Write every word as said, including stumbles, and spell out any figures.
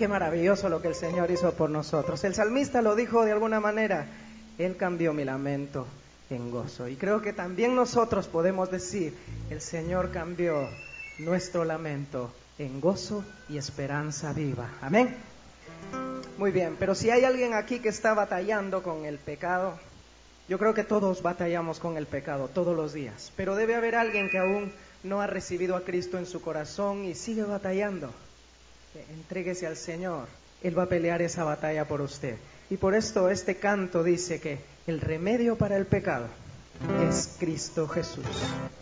Qué maravilloso lo que el Señor hizo por nosotros. El salmista lo dijo de alguna manera, Él cambió mi lamento en gozo. Y creo que también nosotros podemos decir, el Señor cambió nuestro lamento en gozo y esperanza viva. Amén. Muy bien, pero si hay alguien aquí que está batallando con el pecado, yo creo que todos batallamos con el pecado todos los días, pero debe haber alguien que aún no ha recibido a Cristo en su corazón y sigue batallando. Entréguese al Señor, Él va a pelear esa batalla por usted. Y por esto este canto dice que el remedio para el pecado es Cristo Jesús.